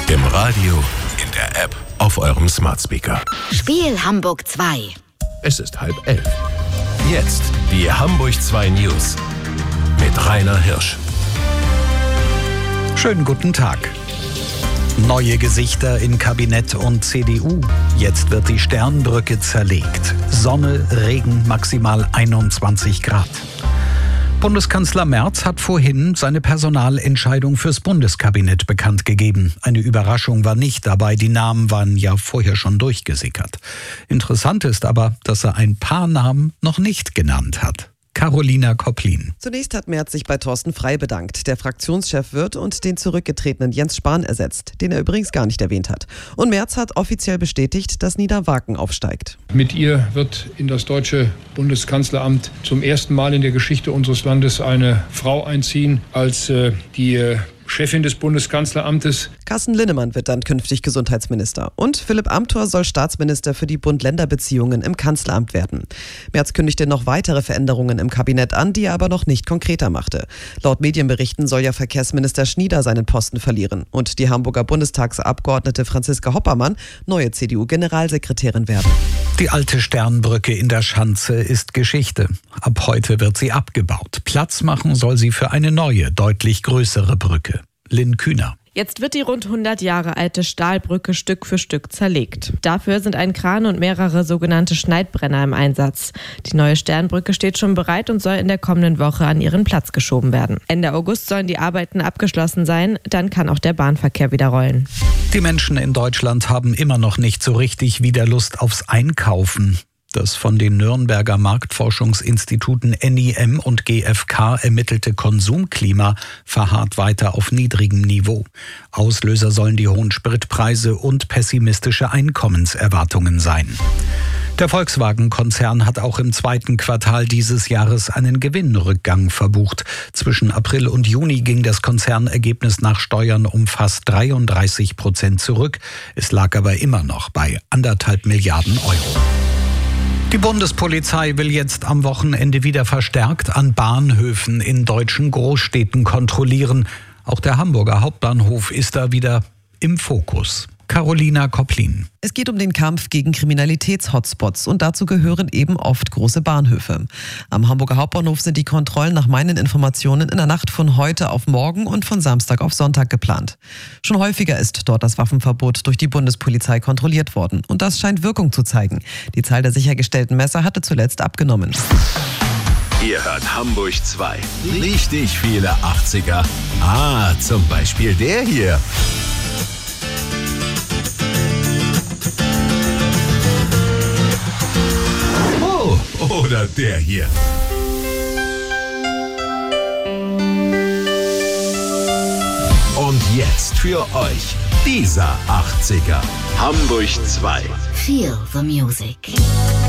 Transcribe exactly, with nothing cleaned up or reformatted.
Im Radio, in der App, auf eurem Smart Speaker. Spiel Hamburg zwei. Es ist halb elf. Jetzt die Hamburg zwei News mit Rainer Hirsch. Schönen guten Tag. Neue Gesichter in Kabinett und C D U. Jetzt wird die Sternbrücke zerlegt. Sonne, Regen, maximal einundzwanzig Grad. Bundeskanzler Merz hat vorhin seine Personalentscheidung fürs Bundeskabinett bekannt gegeben. Eine Überraschung war nicht dabei, die Namen waren ja vorher schon durchgesickert. Interessant ist aber, dass er ein paar Namen noch nicht genannt hat. Carolina Kopplin. Zunächst hat Merz sich bei Thorsten Frey bedankt. Der Fraktionschef wird und den zurückgetretenen Jens Spahn ersetzt, den er übrigens gar nicht erwähnt hat. Und Merz hat offiziell bestätigt, dass Nina Waken aufsteigt. Mit ihr wird in das deutsche Bundeskanzleramt zum ersten Mal in der Geschichte unseres Landes eine Frau einziehen als äh, die äh, Chefin des Bundeskanzleramtes. Carsten Linnemann wird dann künftig Gesundheitsminister. Und Philipp Amthor soll Staatsminister für die Bund-Länder-Beziehungen im Kanzleramt werden. Merz kündigte noch weitere Veränderungen im Kabinett an, die er aber noch nicht konkreter machte. Laut Medienberichten soll ja Verkehrsminister Schnieder seinen Posten verlieren und die Hamburger Bundestagsabgeordnete Franziska Hoppermann neue C D U-Generalsekretärin werden. Die alte Sternbrücke in der Schanze ist Geschichte. Ab heute wird sie abgebaut. Platz machen soll sie für eine neue, deutlich größere Brücke. Lynn Kühner. Jetzt wird die rund hundert Jahre alte Stahlbrücke Stück für Stück zerlegt. Dafür sind ein Kran und mehrere sogenannte Schneidbrenner im Einsatz. Die neue Sternbrücke steht schon bereit und soll in der kommenden Woche an ihren Platz geschoben werden. Ende August sollen die Arbeiten abgeschlossen sein, dann kann auch der Bahnverkehr wieder rollen. Die Menschen in Deutschland haben immer noch nicht so richtig wieder Lust aufs Einkaufen. Das von den Nürnberger Marktforschungsinstituten N I M und G F K ermittelte Konsumklima verharrt weiter auf niedrigem Niveau. Auslöser sollen die hohen Spritpreise und pessimistische Einkommenserwartungen sein. Der Volkswagen-Konzern hat auch im zweiten Quartal dieses Jahres einen Gewinnrückgang verbucht. Zwischen April und Juni ging das Konzernergebnis nach Steuern um fast dreiunddreißig Prozent zurück. Es lag aber immer noch bei anderthalb Milliarden Euro. Die Bundespolizei will jetzt am Wochenende wieder verstärkt an Bahnhöfen in deutschen Großstädten kontrollieren. Auch der Hamburger Hauptbahnhof ist da wieder im Fokus. Carolina Kopplin. Es geht um den Kampf gegen Kriminalitäts-Hotspots und dazu gehören eben oft große Bahnhöfe. Am Hamburger Hauptbahnhof sind die Kontrollen nach meinen Informationen in der Nacht von heute auf morgen und von Samstag auf Sonntag geplant. Schon häufiger ist dort das Waffenverbot durch die Bundespolizei kontrolliert worden und das scheint Wirkung zu zeigen. Die Zahl der sichergestellten Messer hatte zuletzt abgenommen. Ihr hört Hamburg zwei. Richtig viele achtziger. Ah, zum Beispiel der hier. Oder der hier. Und jetzt für euch dieser achtziger. Hamburg zwei. Feel the music.